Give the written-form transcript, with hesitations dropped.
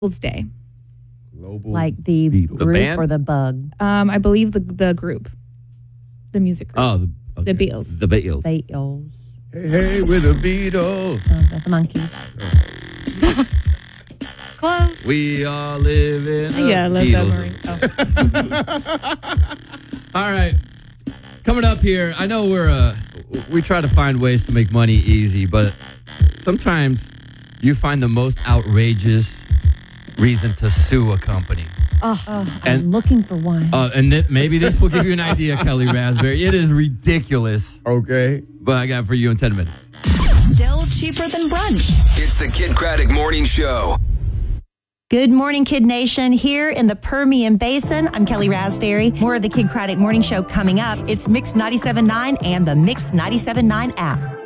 Day. Global Like the Beatles. group band? or the bug? I believe the group, the music group. Oh, The Beatles. The Beatles. Beatles. Hey, hey, we're the Beatles. The monkeys. Close. We all live in a Yeah, Les Beatles. Submarine. All right. Coming up here, I know we try to find ways to make money easy, but sometimes you find the most outrageous reason to sue a company. I'm looking for one. And maybe this will give you an idea, Kelly Raspberry. It is ridiculous, Okay. but I got it for you in 10 minutes. Still cheaper than brunch. It's the Kid Craddock Morning Show. Good morning, Kid Nation. Here in the Permian Basin, I'm Kelly Raspberry. More of the Kid Craddock Morning Show coming up. It's Mix 97.9 and the Mix 97.9 app.